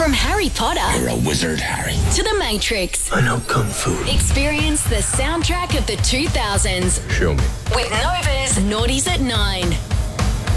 From Harry Potter You're a wizard, Harry. to The Matrix, I know Kung Fu. experience the soundtrack of the 2000s Show me. with Nova's Naughties at 9.